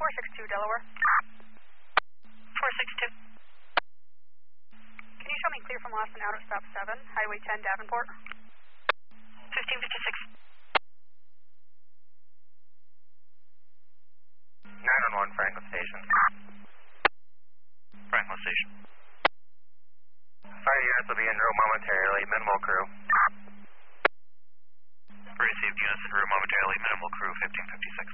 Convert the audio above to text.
462 Delaware. 462. Can you show me clear from Lawson out of stop 7, Highway 10 Davenport? 1556. 911 Franklin Station. Franklin Station. Fire units will be en route momentarily, minimal crew. Received units en route momentarily, minimal crew, 1556.